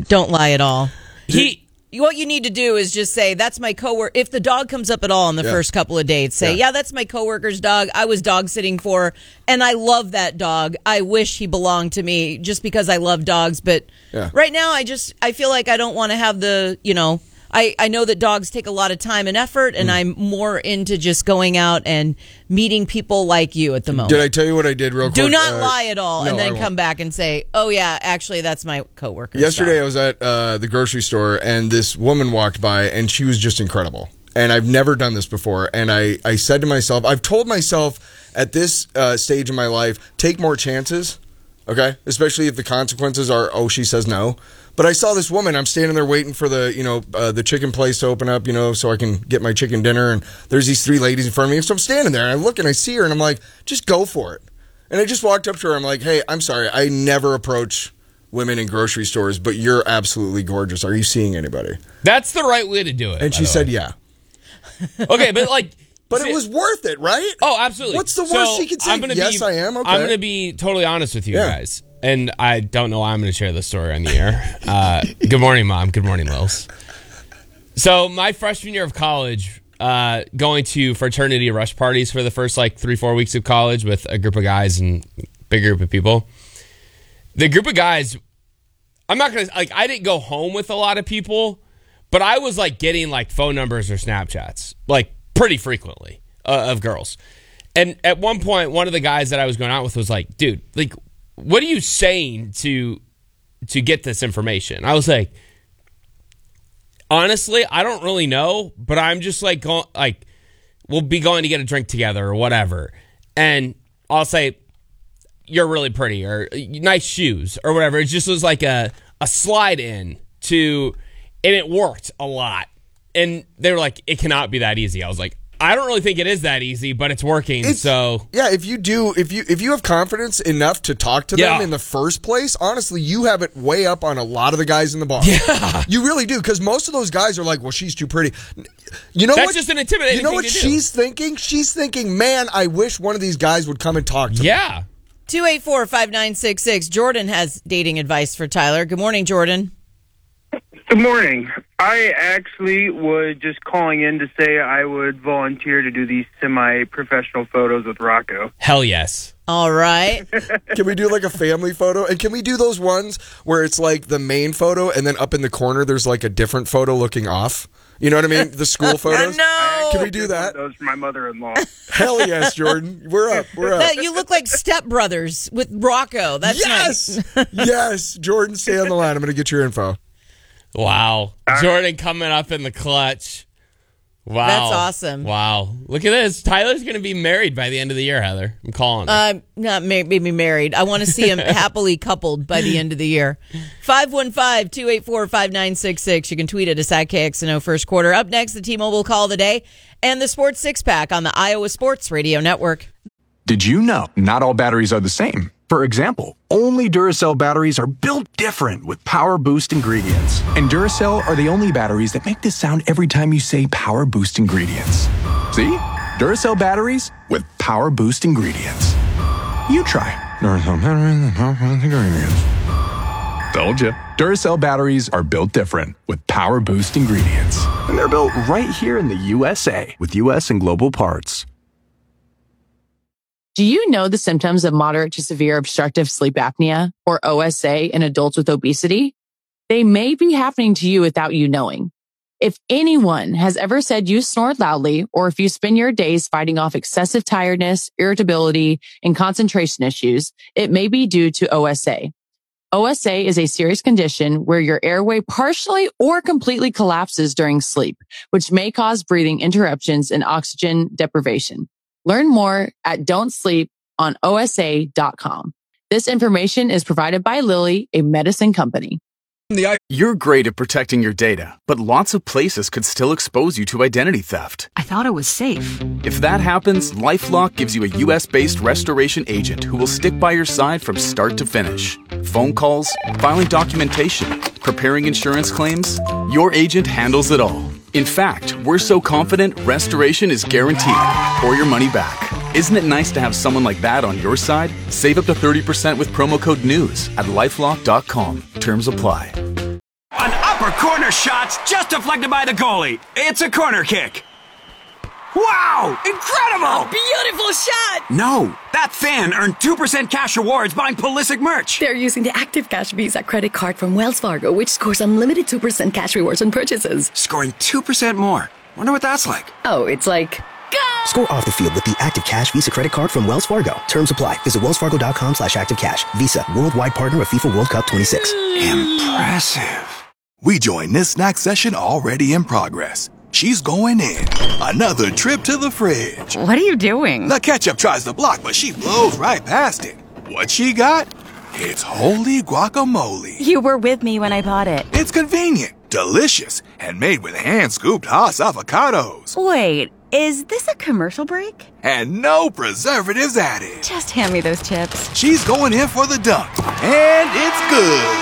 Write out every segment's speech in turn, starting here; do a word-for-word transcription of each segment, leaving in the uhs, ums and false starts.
Don't lie at all. He. What you need to do is just say, that's my coworker. If the dog comes up at all on the Yeah. first couple of dates, say, yeah. yeah, that's my coworker's dog. I was dog sitting for, and I love that dog. I wish he belonged to me just because I love dogs. But Yeah. right now, I just, I feel like I don't want to have the, you know, I, I know that dogs take a lot of time and effort, and mm. I'm more into just going out and meeting people like you at the moment. Did I tell you what I did real quick? Do not uh, lie at all, no, and then I come back and say, oh, yeah, actually, that's my coworker. Yesterday, I was at uh, the grocery store, and this woman walked by, and she was just incredible. And I've never done this before. And I, I said to myself, I've told myself at this uh, stage in my life, take more chances, okay? Especially if the consequences are, oh, she says no. But I saw this woman. I'm standing there waiting for the, you know, uh, the chicken place to open up, you know, so I can get my chicken dinner. And there's these three ladies in front of me. So I'm standing there, and I look, and I see her, and I'm like, just go for it. And I just walked up to her. I'm like, hey, I'm sorry. I never approach women in grocery stores, but you're absolutely gorgeous. Are you seeing anybody? That's the right way to do it. And she said, yeah. Okay, but like... But it was worth it, right? Oh, absolutely. What's the worst so she could say? I'm gonna Yes, be, I am. Okay. I'm going to be totally honest with you Yeah. guys. And I don't know why I'm going to share this story on the air. Uh, good morning, Mom. Good morning, Lils. So my freshman year of college, uh, going to fraternity rush parties for the first like three, four weeks of college with a group of guys and a big group of people. The group of guys, I'm not going to, like, I didn't go home with a lot of people, but I was like getting like phone numbers or Snapchats, like pretty frequently uh, of girls. And at one point, one of the guys that I was going out with was like, dude, like, what are you saying to to get this information? I was like, honestly, I don't really know, but I'm just like, going, like, we'll be going to get a drink together or whatever. And I'll say, you're really pretty or nice shoes or whatever. It just was like a, a slide in to, and it worked a lot. And they were like, it cannot be that easy. I was like, I don't really think it is that easy, but it's working. It's, so yeah, if you do, if you if you have confidence enough to talk to Yeah. them in the first place, honestly, you have it way up on a lot of the guys in the bar. Yeah. You really do, because most of those guys are like, well, she's too pretty. You know That's what? just an intimidating You know thing what to do. she's thinking? She's thinking, man, I wish one of these guys would come and talk to me. yeah. two eight four, five nine six six. Jordan has dating advice for Tyler. Good morning, Jordan. Good morning. I actually was just calling in to say I would volunteer to do these semi-professional photos with Rocco. Hell yes. All right. Can we do like a family photo? And can we do those ones where it's like the main photo and then up in the corner there's like a different photo looking off? You know what I mean? The school photos? No. Can we do One that? of those for my mother-in-law. Hell yes, Jordan. We're up. We're up. That- you look like stepbrothers with Rocco. That's Yes. nice. Yes. Jordan, stay on the line. I'm going to get your info. Wow. Jordan coming up in the clutch. Wow. That's awesome. Wow. Look at this. Tyler's going to be married by the end of the year, Heather. I'm calling it. Uh, not ma- maybe married. I want to see him happily coupled by the end of the year. five one five, two eight four, five nine six six. You can tweet at us at K X N O first quarter. Up next, the T-Mobile call of the day and the Sports Six-Pack on the Iowa Sports Radio Network. Did you know not all batteries are the same? For example, only Duracell batteries are built different with Power Boost ingredients. And Duracell are the only batteries that make this sound every time you say Power Boost ingredients. See? Duracell batteries with Power Boost ingredients. You try. Duracell batteries with Power Boost ingredients. Told you. Duracell batteries are built different with Power Boost ingredients. And they're built right here in the U S A with U S and global parts. Do you know the symptoms of moderate to severe obstructive sleep apnea, or O S A, in adults with obesity? They may be happening to you without you knowing. If anyone has ever said you snored loudly, or if you spend your days fighting off excessive tiredness, irritability, and concentration issues, it may be due to O S A. O S A is a serious condition where your airway partially or completely collapses during sleep, which may cause breathing interruptions and oxygen deprivation. Learn more at don't sleep on O S A dot com. This information is provided by Lilly, a medicine company. You're great at protecting your data, but lots of places could still expose you to identity theft. I thought it was safe. If that happens, LifeLock gives you a U S-based restoration agent who will stick by your side from start to finish. Phone calls, filing documentation, preparing insurance claims, your agent handles it all. In fact, we're so confident restoration is guaranteed or your money back. Isn't it nice to have someone like that on your side? Save up to thirty percent with promo code NEWS at lifelock dot com. Terms apply. For corner shots, just deflected by the goalie. It's a corner kick. Wow! Incredible! Beautiful shot! No, that fan earned two percent cash rewards buying Pulisic merch. They're using the Active Cash Visa credit card from Wells Fargo, which scores unlimited two percent cash rewards on purchases. Scoring two percent more. Wonder what that's like. Oh, it's like... Go! Score off the field with the Active Cash Visa credit card from Wells Fargo. Terms apply. Visit wellsfargo.com slash active cash. Visa, worldwide partner of FIFA World Cup twenty-six. Impressive. We join this snack session already in progress. She's going in. Another trip to the fridge. What are you doing? The ketchup tries to block, but she blows right past it. What she got? It's holy guacamole. You were with me when I bought it. It's convenient, delicious, and made with hand-scooped Haas avocados. Wait, is this a commercial break? And no preservatives added. Just hand me those chips. She's going in for the dunk, and it's good.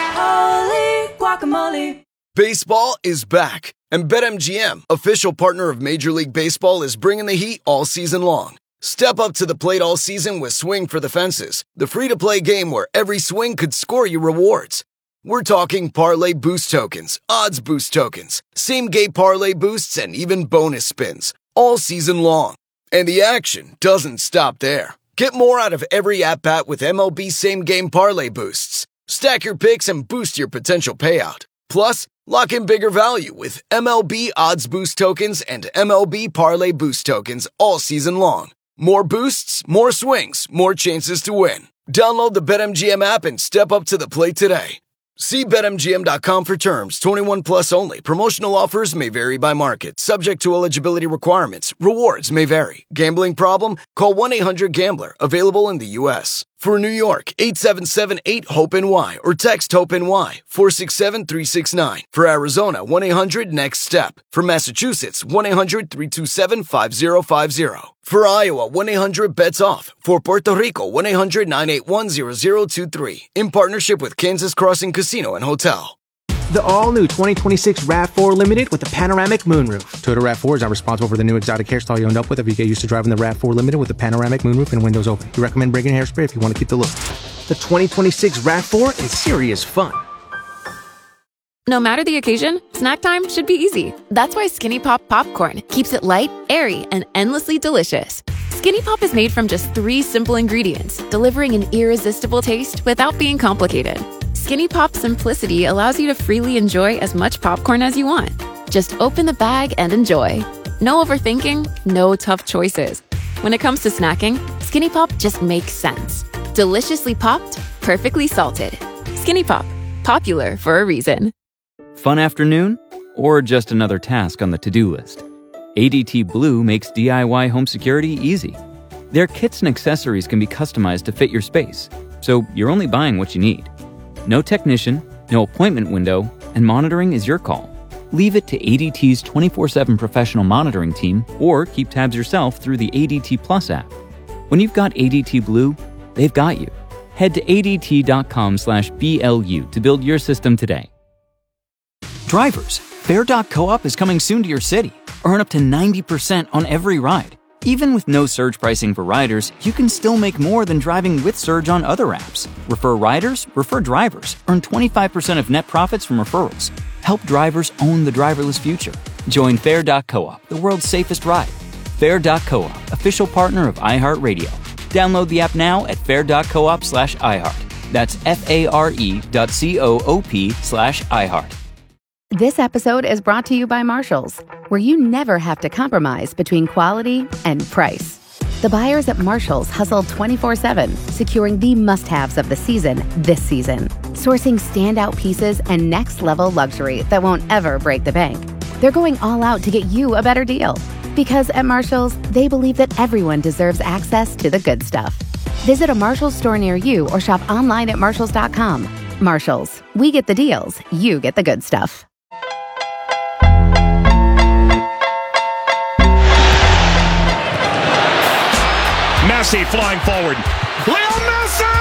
Holy guacamole. Baseball is back, and BetMGM, official partner of Major League Baseball, is bringing the heat all season long. Step up to the plate all season with Swing for the Fences, the free-to-play game where every swing could score you rewards. We're talking parlay boost tokens, odds boost tokens, same-game parlay boosts, and even bonus spins, all season long. And the action doesn't stop there. Get more out of every at-bat with M L B same-game parlay boosts. Stack your picks and boost your potential payout. Plus, lock in bigger value with M L B Odds Boost Tokens and M L B Parlay Boost Tokens all season long. More boosts, more swings, more chances to win. Download the BetMGM app and step up to the plate today. See Bet M G M dot com for terms. twenty-one plus only. Promotional offers may vary by market. Subject to eligibility requirements. Rewards may vary. Gambling problem? Call one eight hundred gambler. Available in the U S For New York, eight seven seven eight hope N Y or text HOPE-NY four six seven three six nine. For Arizona, one eight hundred next step. For Massachusetts, one eight hundred three two seven five zero five zero. For Iowa, one eight hundred bets off. For Puerto Rico, one eight hundred nine eight one zero zero two three. In partnership with Kansas Crossing Casino and Hotel. The all-new twenty twenty-six RAV four Limited with a panoramic moonroof. Toyota RAV four is not responsible for the new exotic hairstyle you end up with if you get used to driving the RAV four Limited with a panoramic moonroof and windows open. We recommend bringing hairspray if you want to keep the look. The twenty twenty-six RAV four is serious fun. No matter the occasion, snack time should be easy. That's why Skinny Pop Popcorn keeps it light, airy, and endlessly delicious. Skinny Pop is made from just three simple ingredients, delivering an irresistible taste without being complicated. Skinny Pop's simplicity allows you to freely enjoy as much popcorn as you want. Just open the bag and enjoy. No overthinking, no tough choices. When it comes to snacking, Skinny Pop just makes sense. Deliciously popped, perfectly salted. Skinny Pop, popular for a reason. Fun afternoon? Or just another task on the to-do list? A D T Blue makes D I Y home security easy. Their kits and accessories can be customized to fit your space, so you're only buying what you need. No technician, no appointment window, and monitoring is your call. Leave it to A D T's twenty-four seven professional monitoring team, or keep tabs yourself through the A D T Plus app. When you've got A D T Blue, they've got you. Head to A D T dot com slash B L U to build your system today. Drivers, Fair dot co-op is coming soon to your city. Earn up to ninety percent on every ride. Even with no surge pricing for riders, you can still make more than driving with Surge on other apps. Refer riders, refer drivers. Earn twenty-five percent of net profits from referrals. Help drivers own the driverless future. Join Fair dot co-op, the world's safest ride. Fair dot co-op, official partner of iHeartRadio. Download the app now at fair dot coop slash iHeart. That's F-A-R-E dot C-O-O-P slash iHeart. This episode is brought to you by Marshalls, where you never have to compromise between quality and price. The buyers at Marshalls hustle twenty-four seven, securing the must-haves of the season this season. Sourcing standout pieces and next-level luxury that won't ever break the bank. They're going all out to get you a better deal. Because at Marshalls, they believe that everyone deserves access to the good stuff. Visit a Marshalls store near you or shop online at marshalls dot com. Marshalls, we get the deals, you get the good stuff. Messi flying forward. Leo Messi!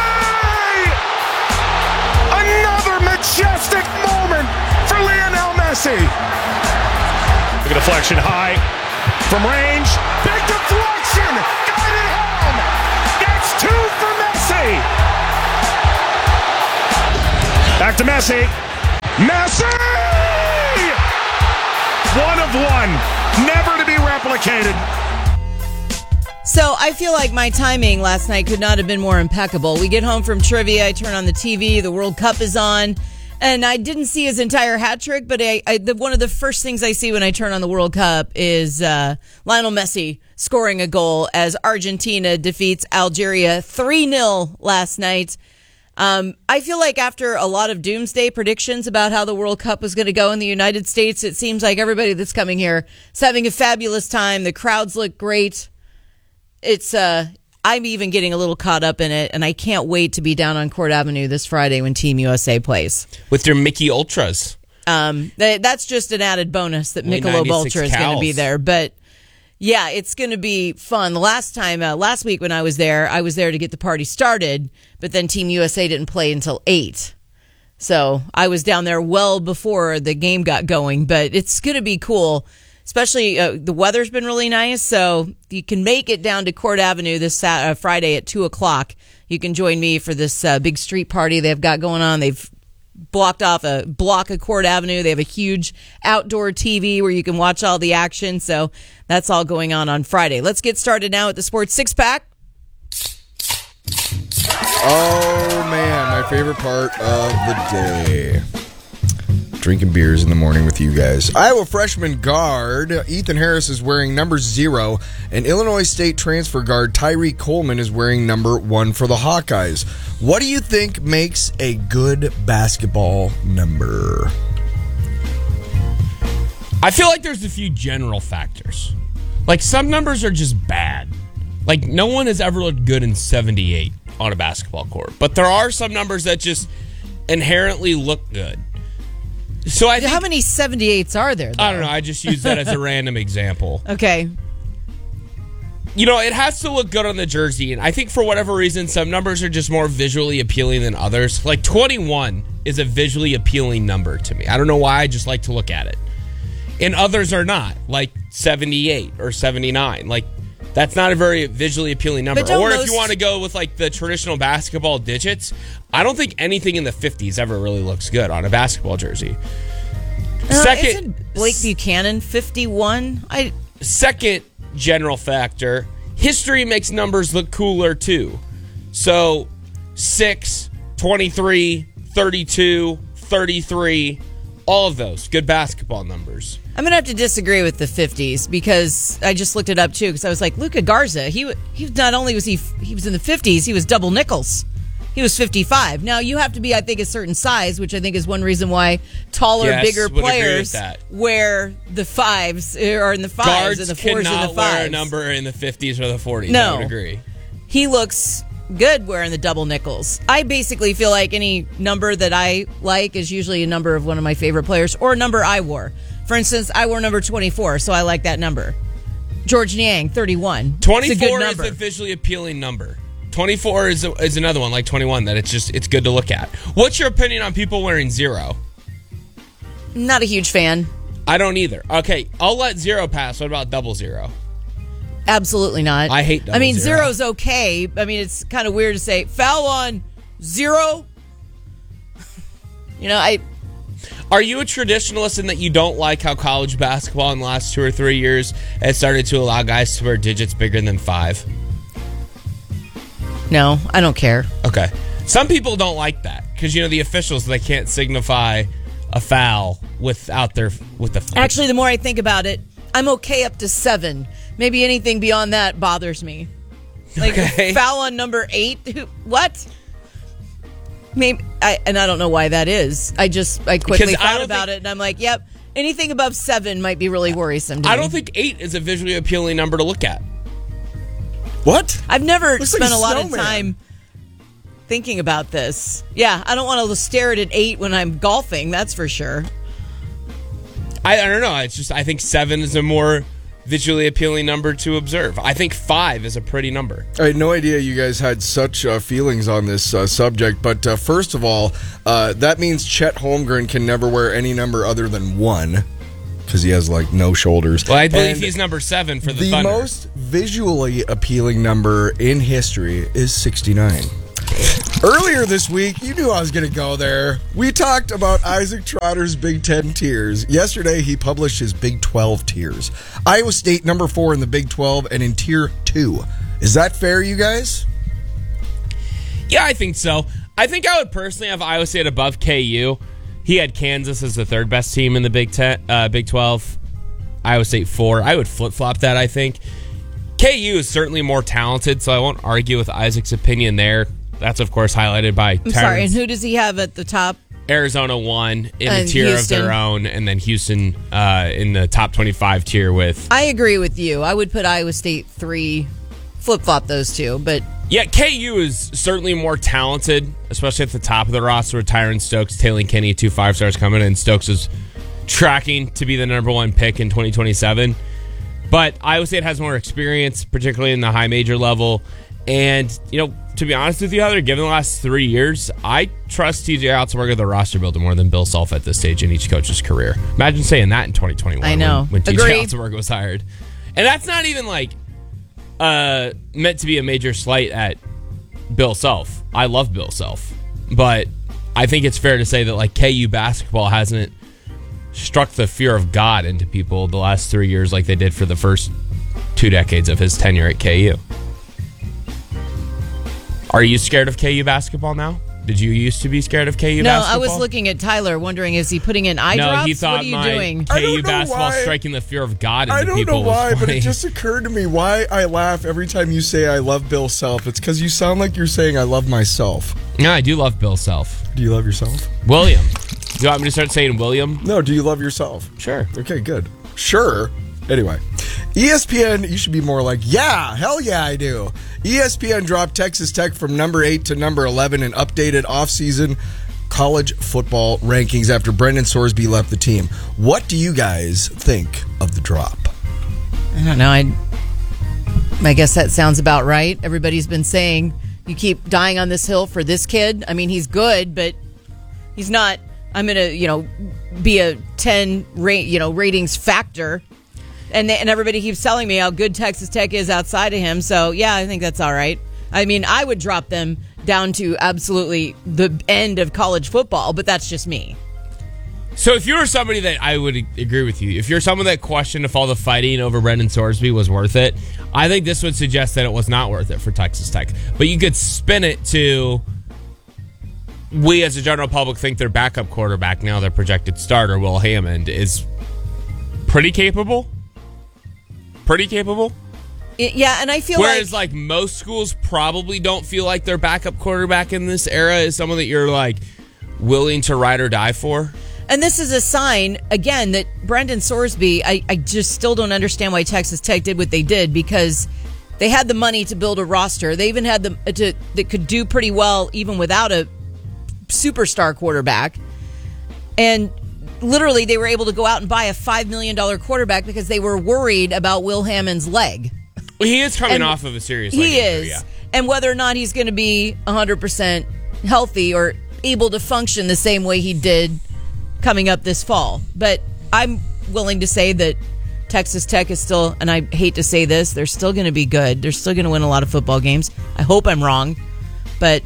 Another majestic moment for Lionel Messi. Look at deflection high from range. Big deflection. Got it home. That's two for Messi. Back to Messi. Messi! One of one. Never to be replicated. So I feel like my timing last night could not have been more impeccable. We get home from trivia, I turn on the T V, the World Cup is on, and I didn't see his entire hat trick, but I, I, the, one of the first things I see when I turn on the World Cup is uh, Lionel Messi scoring a goal as Argentina defeats Algeria three nil last night. Um, I feel like after a lot of doomsday predictions about how the World Cup was going to go in the United States, it seems like everybody that's coming here is having a fabulous time. The crowds look great. It's uh, I'm even getting a little caught up in it, and I can't wait to be down on Court Avenue this Friday when Team U S A plays. With your Mickey Ultras. Um, th- that's just an added bonus that Michelob Ultra is going to be there. But yeah, it's going to be fun. The last time, uh, last week when I was there, I was there to get the party started, but then Team U S A didn't play until eight. So I was down there well before the game got going, but it's going to be cool. Especially uh, the weather's been really nice, so you can make it down to Court Avenue this Saturday, uh, Friday at two o'clock. You can join me for this uh, big street party they've got going on. They've blocked off a block of Court Avenue. They have a huge outdoor T V where you can watch all the action, so that's all going on on Friday. Let's get started now at the Sports Six-Pack. Oh, man, my favorite part of the day. Drinking beers in the morning with you guys. Iowa freshman guard Ethan Harris is wearing number zero, and Illinois State transfer guard Tyree Coleman is wearing number one for the Hawkeyes. What do you think makes a good basketball number? I feel like there's a few general factors. Like, some numbers are just bad. Like, no one has ever looked good in seventy-eight on a basketball court. But there are some numbers that just inherently look good. So I think, how many seventy-eights are there, though? I don't know. I just use that as a random example. Okay. You know, it has to look good on the jersey, and I think for whatever reason, some numbers are just more visually appealing than others. Like twenty-one is a visually appealing number to me. I don't know why, I just like to look at it. And others are not, like seventy-eight or seventy-nine. Like, that's not a very visually appealing number. Or if you want to go with like the traditional basketball digits, I don't think anything in the fifties ever really looks good on a basketball jersey. Uh, Second, isn't Blake Buchanan fifty-one? I second general factor, history makes numbers look cooler too. So six, twenty-three, thirty-two, thirty-three, all of those good basketball numbers. I'm going to have to disagree with the fifties because I just looked it up too because I was like, Luka Garza, he he not only was he he was in the fifties, he was double nickels. He was fifty-five. Now, you have to be, I think, a certain size, which I think is one reason why taller, yes, bigger would agree with players that. wear the fives or in the fives Guards and the fours cannot and the fives. wear a number in the fifties or the forties. No. I would agree. He looks good wearing the double nickels. I basically feel like any number that I like is usually a number of one of my favorite players or a number I wore. For instance, I wore number twenty-four, so I like that number. George Niang, thirty-one. twenty-four it's a good number. is a visually appealing number. twenty-four is a, is another one, like twenty-one, that it's just it's good to look at. What's your opinion on people wearing zero? Not a huge fan. I don't either. Okay, I'll let zero pass. What about double zero? Absolutely not. I hate double I mean, zero. zero's okay. I mean, it's kind of weird to say foul on zero. You know, I... Are you a traditionalist in that you don't like how college basketball in the last two or three years has started to allow guys to wear digits bigger than five? No, I don't care. Okay. Some people don't like that because, you know, the officials, they can't signify a foul without their with the. Actually, the more I think about it, I'm okay up to seven. Maybe anything beyond that bothers me. Like okay. Foul on number eight. What? Maybe I and I don't know why that is. I just I quickly Because thought I about think, it and I'm like, yep. Anything above seven might be really worrisome to I me. don't think eight is a visually appealing number to look at. What? I've never Looks spent like a a lot of snowman. time thinking about this. Yeah, I don't want to stare at an eight when I'm golfing. That's for sure. I, I don't know. It's just I think seven is a more visually appealing number to observe. I think five is a pretty number. I had no idea you guys had such uh, feelings on this uh, subject, but uh, first of all, uh, that means Chet Holmgren can never wear any number other than one because he has like no shoulders. Well, I believe And he's number seven for the, the Thunder. most visually appealing number in history is sixty-nine. Earlier this week, you knew I was going to go there. We talked about Isaac Trotter's Big Ten tiers. Yesterday, he published his Big twelve tiers. Iowa State number four in the Big twelve and in tier two. Is that fair, you guys? Yeah, I think so. I think I would personally have Iowa State above K U. He had Kansas as the third best team in the Big Ten, uh, Big twelve. Iowa State four. I would flip-flop that, I think. K U is certainly more talented, so I won't argue with Isaac's opinion there. That's, of course, highlighted by I'm sorry, and who does he have at the top? Arizona one in And the tier Houston. of their own, and then Houston uh, in the top twenty-five tier with... I agree with you. I would put Iowa State three, flip-flop those two, but... Yeah, K U is certainly more talented, especially at the top of the roster with Tyron Stokes, Taylor Kinney, two five-stars coming in. Stokes is tracking to be the number one pick in twenty twenty-seven. But Iowa State has more experience, particularly in the high major level. And, you know, to be honest with you, Heather, given the last three years, I trust T J Otzelberger, the roster builder, more than Bill Self at this stage in each coach's career. Imagine saying that in twenty twenty-one. I know. When, when T J Agreed. Otzelberger was hired. And that's not even, like, uh, meant to be a major slight at Bill Self. I love Bill Self. But I think it's fair to say that, like, K U basketball hasn't struck the fear of God into people the last three years like they did for the first two decades of his tenure at K U. Are you scared of K U basketball now? Did you used to be scared of K U no, basketball? I was looking at Tyler, wondering, is he putting in eye no, drops? he thought what are you my doing? I K U don't know basketball why. striking the fear of God into I don't people know why, was but it funny. just occurred to me why I laugh every time you say I love Bill Self. It's because you sound like you're saying I love myself. No, I do love Bill Self. Do you love yourself? William. Do you want me to start saying William? No, do you love yourself? Sure. Okay, good. Sure. Anyway, E S P N, you should be more like, yeah, hell yeah, I do. E S P N dropped Texas Tech from number eight to number eleven in updated offseason college football rankings after Brendan Sorsby left the team. What do you guys think of the drop? I don't know. I, I guess that sounds about right. Everybody's been saying you keep dying on this hill for this kid. I mean, he's good, but he's not, I'm going to, you know, be a ten rate, you know, ratings factor. And and everybody keeps telling me how good Texas Tech is outside of him. So, yeah, I think that's all right. I mean, I would drop them down to absolutely the end of college football, but that's just me. So if you were somebody that I would agree with you, if you're someone that questioned if all the fighting over Brendan Sorsby was worth it, I think this would suggest that it was not worth it for Texas Tech. But you could spin it to, we as a general public think their backup quarterback, now their projected starter, Will Hammond, is pretty capable. Pretty capable. It, yeah, and I feel Whereas, like... like, most schools probably don't feel like their backup quarterback in this era is someone that you're, like, willing to ride or die for. And this is a sign, again, that Brendan Sorsby, I, I just still don't understand why Texas Tech did what they did, because they had the money to build a roster. They even had the to that could do pretty well even without a superstar quarterback. And literally, they were able to go out and buy a five million dollars quarterback because they were worried about Will Hammond's leg. Well, he is coming And off of a serious leg He injury, is. yeah. And whether or not he's going to be one hundred percent healthy or able to function the same way he did coming up this fall. But I'm willing to say that Texas Tech is still, and I hate to say this, they're still going to be good. They're still going to win a lot of football games. I hope I'm wrong. But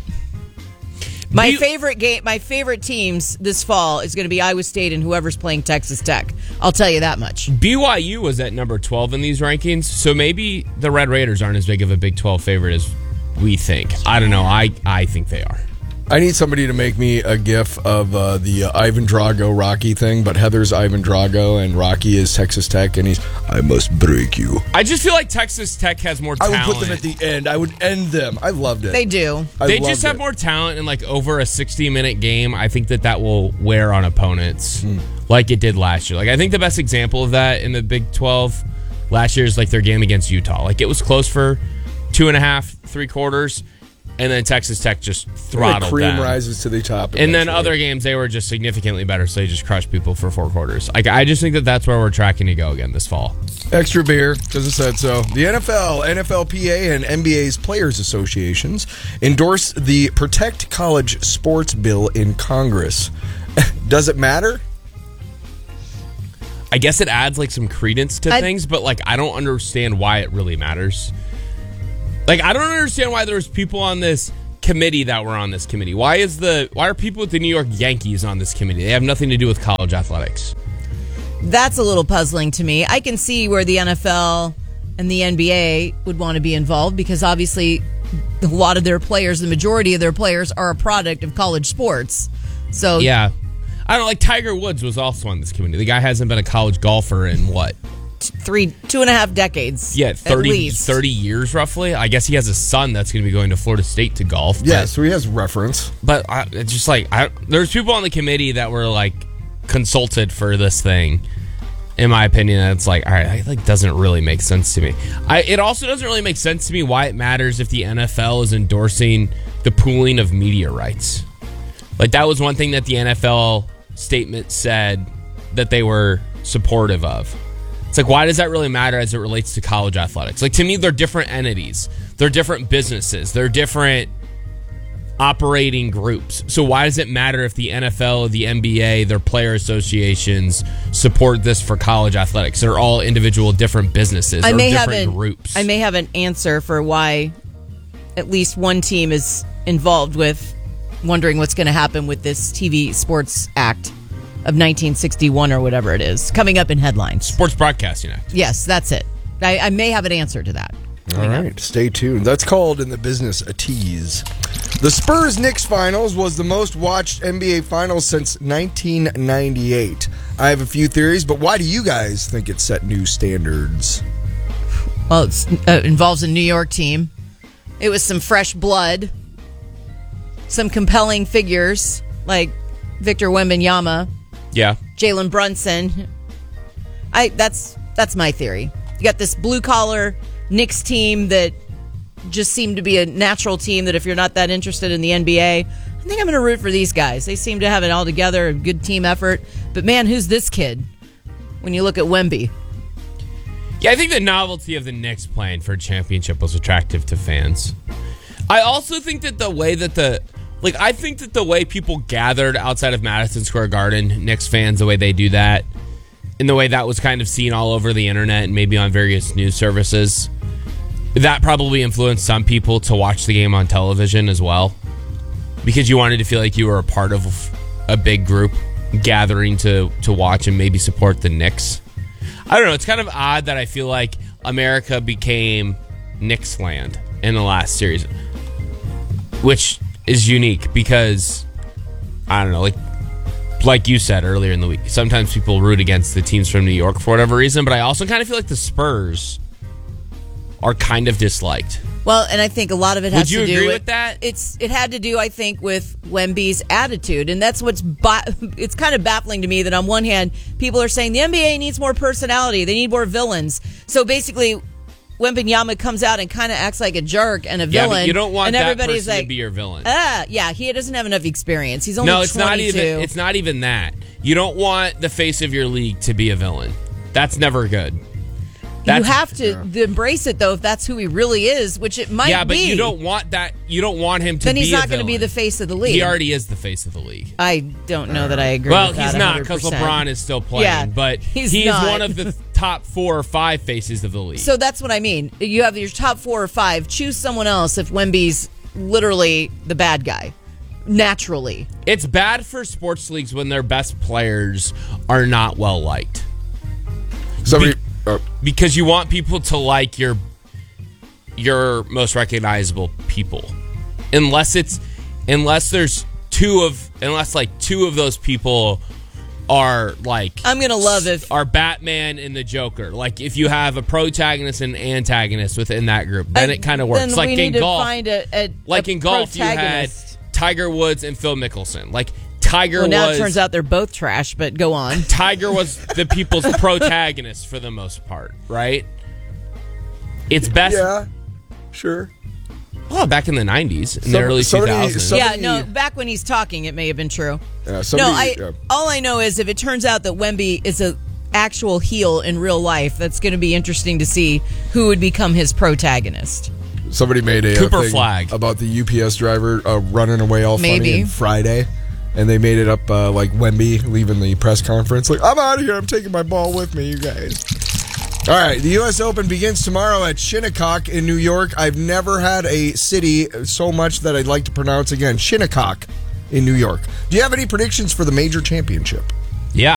my You- favorite game, my favorite teams this fall is going to be Iowa State and whoever's playing Texas Tech. I'll tell you that much. B Y U was at number twelve in these rankings, so maybe the Red Raiders aren't as big of a Big twelve favorite as we think. I don't know. I, I think they are. I need somebody to make me a gif of uh, the uh, Ivan Drago Rocky thing, but Heather's Ivan Drago and Rocky is Texas Tech, and he's, I must break you. I just feel like Texas Tech has more I talent. would put them at the end. I would end them. I loved it. They do. I they loved just have it. more talent, and like over a sixty-minute game, I think that that will wear on opponents Hmm. like it did last year. Like I think the best example of that in the Big twelve last year is like their game against Utah. Like it was close for two and a half, three quarters, and then Texas Tech just throttled The cream them. rises to the top. And then eventually. other games, they were just significantly better, so they just crushed people for four quarters. Like I just think that that's where we're tracking to go again this fall. Extra beer, because it said so. The N F L, N F L P A, and N B A's Players Associations endorsed the Protect College Sports Bill in Congress. Does it matter? I guess it adds like some credence to I- things, but like I don't understand why it really matters. Like I don't understand why there's people on this committee that were on this committee? Why is the why are people with the New York Yankees on this committee? They have nothing to do with college athletics. That's a little puzzling to me. I can see where the N F L and the N B A would want to be involved because obviously a lot of their players, the majority of their players, are a product of college sports. So yeah, I don't know, like Tiger Woods was also on this committee. The guy hasn't been a college golfer in what? Three, two and a half decades. Yeah, thirty, at least. thirty years roughly. I guess he has a son that's going to be going to Florida State to golf. Yeah, but, so he has reference. But I, it's just like, I, there's people on the committee that were like consulted for this thing. In my opinion, it's like, all right, it like doesn't really make sense to me. I, it also doesn't really make sense to me why it matters if the N F L is endorsing the pooling of media rights. Like that was one thing that the N F L statement said that they were supportive of. It's like, why does that really matter as it relates to college athletics? Like to me, they're different entities. They're different businesses. They're different operating groups. So why does it matter if the N F L, the N B A, their player associations support this for college athletics? They're all individual different businesses I or may different have an, groups. I may have an answer for why at least one team is involved with wondering what's going to happen with this T V Sports Act of nineteen sixty-one or whatever it is coming up in headlines. Sports Broadcasting Act. Yes, that's it. I, I may have an answer to that. All right, up. Stay tuned. That's called in the business a tease. The Spurs-Knicks finals was the most watched N B A finals since nineteen ninety-eight. I have a few theories, but why do you guys think it set new standards? Well, it uh, involves a New York team. It was some fresh blood, some compelling figures like Victor Wembanyama, yeah, Jalen Brunson. I that's that's my theory. You got this blue collar Knicks team that just seemed to be a natural team that if you're not that interested in the N B A, I think I'm going to root for these guys. They seem to have it all together, a good team effort. But man, who's this kid when you look at Wemby? Yeah, I think the novelty of the Knicks playing for a championship was attractive to fans. I also think that the way that the like I think that the way people gathered outside of Madison Square Garden, Knicks fans, the way they do that, and the way that was kind of seen all over the internet and maybe on various news services, that probably influenced some people to watch the game on television as well, because you wanted to feel like you were a part of a big group gathering to to watch and maybe support the Knicks. I don't know. It's kind of odd that I feel like America became Knicks land in the last series, which is unique because, I don't know, like like you said earlier in the week, sometimes people root against the teams from New York for whatever reason, but I also kind of feel like the Spurs are kind of disliked. Well, and I think a lot of it has Would you to do agree with, with that? It's it had to do, I think, with Wemby's attitude, and that's what's ba- it's kind of baffling to me that on one hand people are saying the N B A needs more personality, they need more villains. So basically, Wembanyama comes out and kind of acts like a jerk and a Yeah, villain. but you don't want and that everybody's person like, to be your villain. Ah, yeah, he doesn't have enough experience. He's only no, it's twenty-two. not even. It's not even that. You don't want the face of your league to be a villain. That's never good. That's, you have to yeah. embrace it though if that's who he really is, which it might be. Yeah, but be. you don't want that. You don't want him to. Then be he's not going to be the face of the league. He already is the face of the league. I don't know that I agree. Well, with that he's not because one hundred percent. LeBron is still playing. Yeah, but he's he not. is one of the top four or five faces of the league. So that's what I mean. You have your top four or five. Choose someone else if Wemby's literally the bad guy. Naturally, it's bad for sports leagues when their best players are not well liked. Somebody. Be- Because you want people to like your your most recognizable people, unless it's unless there's two of unless like two of those people are like I'm gonna love if are Batman and the Joker. Like if you have a protagonist and antagonist within that group, then I, it kind of works. Then like we in need golf, to find a, a, like a in golf, you had Tiger Woods and Phil Mickelson. Like. Tiger well, now was, it turns out they're both trash, but go on. Tiger was the people's protagonist for the most part, right? It's best. Yeah, sure. Oh, back in the nineties, in Some, the early somebody, two thousands. somebody, yeah, no, back when he's talking, it may have been true. Yeah, somebody, no, I. Yeah. All I know is if it turns out that Wemby is a actual heel in real life, that's going to be interesting to see who would become his protagonist. Somebody made a Cooper uh, thing Flag about the U P S driver uh, running away all Maybe. funny on Friday. And they made it up uh, like Wemby leaving the press conference. Like, I'm out of here. I'm taking my ball with me, you guys. All right, the U S Open begins tomorrow at Shinnecock in New York. I've never had a city so much that I'd like to pronounce again. Shinnecock in New York. Do you have any predictions for the major championship? Yeah.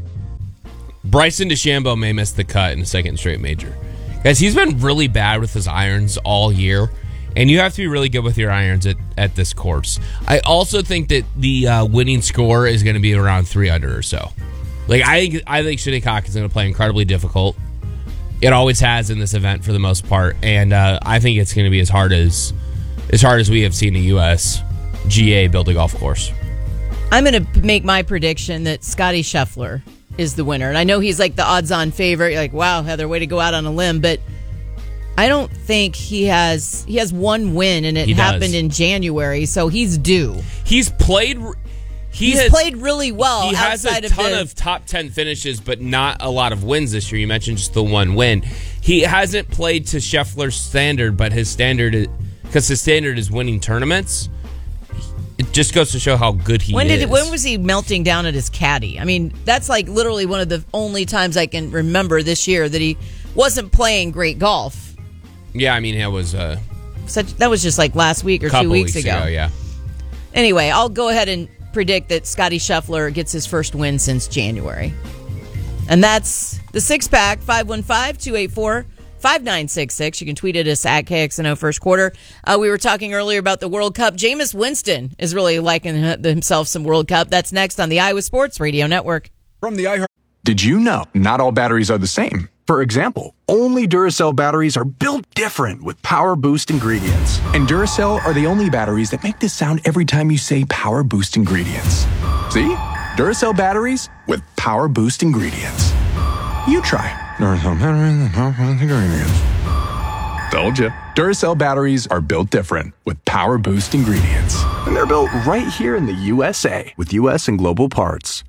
Bryson DeChambeau may miss the cut in the second straight major. Guys, he's been really bad with his irons all year, and you have to be really good with your irons at, at this course. I also think that the uh, winning score is going to be around three under or so. Like, I think I think Shinnecock is going to play incredibly difficult. It always has in this event for the most part, and uh, I think it's going to be as hard as as hard as we have seen a U S G A build a golf course. I'm going to make my prediction that Scotty Scheffler is the winner, and I know he's like the odds-on favorite. You're like, wow, Heather, way to go out on a limb, but I don't think he has. He has one win, and it He does. happened in January, so he's due. He's played. He he's has, played really well. He has a outside ton of, of, the, top ten finishes, but not a lot of wins this year. You mentioned just the one win. He hasn't played to Scheffler's standard, but his standard, because his standard is winning tournaments. It just goes to show how good he when is. did when was he melting down at his caddy? I mean, that's like literally one of the only times I can remember this year that he wasn't playing great golf. Yeah, I mean, it was uh, such that was just like last week or couple two weeks, weeks ago. ago. Yeah. Anyway, I'll go ahead and predict that Scotty Scheffler gets his first win since January. And that's the six pack, five one five, two eight four, five nine six six. You can tweet at us at K X N O First Quarter. Uh, we were talking earlier about the World Cup. Jameis Winston is really liking himself some World Cup. That's next on the Iowa Sports Radio Network. From the iHeart. Did you know not all batteries are the same? For example, only Duracell batteries are built different with Power Boost ingredients. And Duracell are the only batteries that make this sound every time you say Power Boost ingredients. See? Duracell batteries with Power Boost ingredients. You try. Duracell batteries with Power Boost ingredients. Told you. Duracell batteries are built different with Power Boost ingredients. And they're built right here in the U S A with U S and global parts.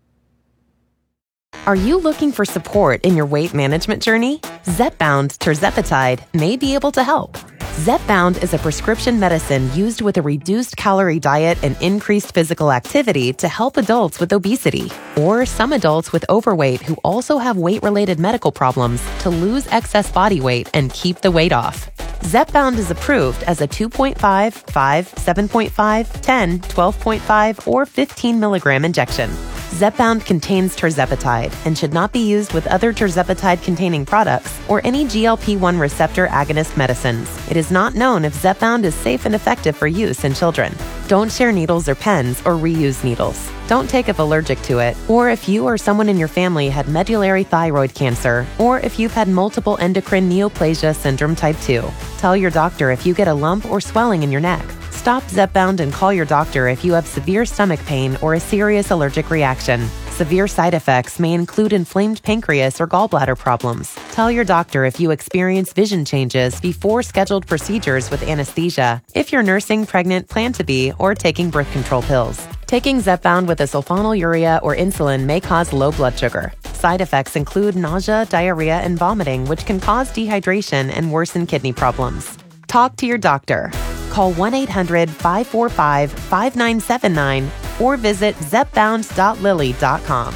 Are you looking for support in your weight management journey? Zepbound tirzepatide may be able to help. Zepbound is a prescription medicine used with a reduced calorie diet and increased physical activity to help adults with obesity or some adults with overweight who also have weight-related medical problems to lose excess body weight and keep the weight off. Zepbound is approved as a two point five, five, seven point five, ten, twelve point five, or fifteen milligram injection. Zepbound contains tirzepatide and should not be used with other tirzepatide-containing products or any G L P one receptor agonist medicines. It is not known if Zepbound is safe and effective for use in children. Don't share needles or pens or reuse needles. Don't take if allergic to it, or if you or someone in your family had medullary thyroid cancer, or if you've had multiple endocrine neoplasia syndrome type two. Tell your doctor if you get a lump or swelling in your neck. Stop Zepbound and call your doctor if you have severe stomach pain or a serious allergic reaction. Severe side effects may include inflamed pancreas or gallbladder problems. Tell your doctor if you experience vision changes before scheduled procedures with anesthesia, if you're nursing, pregnant, plan to be, or taking birth control pills. Taking Zepbound with a sulfonylurea or insulin may cause low blood sugar. Side effects include nausea, diarrhea, and vomiting, which can cause dehydration and worsen kidney problems. Talk to your doctor. Call one eight hundred, five four five, five nine seven nine or visit zepbound dot lilly dot com.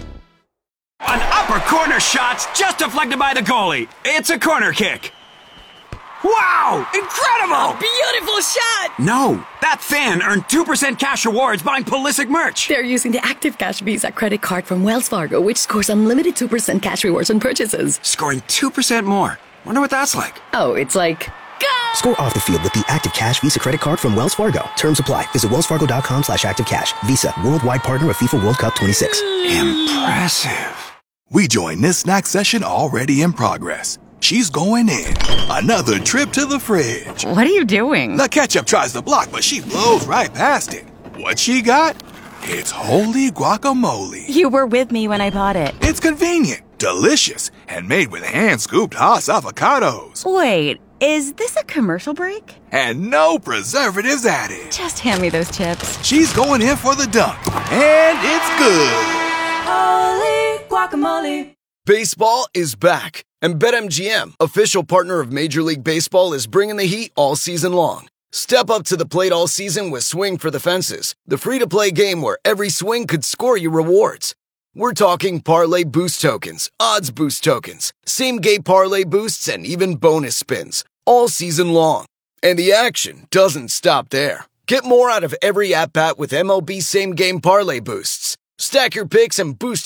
An upper corner shot's just deflected by the goalie. It's a corner kick. Wow! Incredible! A beautiful shot! No, that fan earned two percent cash rewards buying Pulisic merch. They're using the Active Cash Visa credit card from Wells Fargo, which scores unlimited two percent cash rewards on purchases. Scoring two percent more. Wonder what that's like. Oh, it's like... Score off the field with the Active Cash Visa credit card from Wells Fargo. Terms apply. Visit wellsfargo.com slash active cash. Visa, worldwide partner of FIFA World Cup twenty-six. Impressive. We join this snack session already in progress. She's going in. Another trip to the fridge. What are you doing? The ketchup tries to block, but she blows right past it. What she got? It's holy guacamole. You were with me when I bought it. It's convenient, delicious, and made with hand-scooped Haas avocados. Wait, is this a commercial break? And no preservatives added. Just hand me those chips. She's going in for the dunk, and it's good. Holy guacamole. Baseball is back, and BetMGM, official partner of Major League Baseball, is bringing the heat all season long. Step up to the plate all season with Swing for the Fences, the free-to-play game where every swing could score you rewards. We're talking parlay boost tokens, odds boost tokens, same-game parlay boosts, and even bonus spins all season long. And the action doesn't stop there. Get more out of every at-bat with M L B same-game parlay boosts. Stack your picks and boost